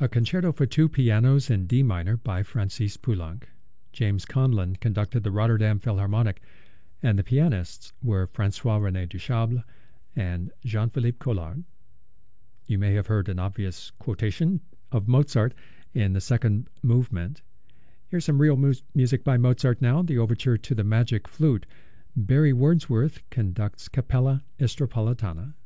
a concerto for two pianos in D minor by Francis Poulenc. James Conlon conducted the Rotterdam Philharmonic, and the pianists were François-René Duchâble and Jean-Philippe Collard. You may have heard an obvious quotation of Mozart in the second movement. Here's some real music by Mozart now, the overture to the Magic Flute. Barry Wordsworth conducts Capella Estropolitana.